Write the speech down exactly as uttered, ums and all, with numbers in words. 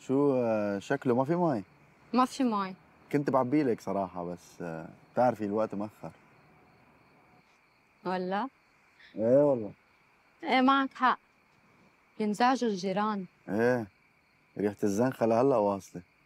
شو آه، شكله ما في مي؟ ما في مي. كنت بعبي لك صراحة بس آه، بتعرفي الوقت مأخر. ولا؟ ايه والله. ايه معك حق، ينزعجوا الجيران. ايه، ريحة الزنخة لهلا واصلة.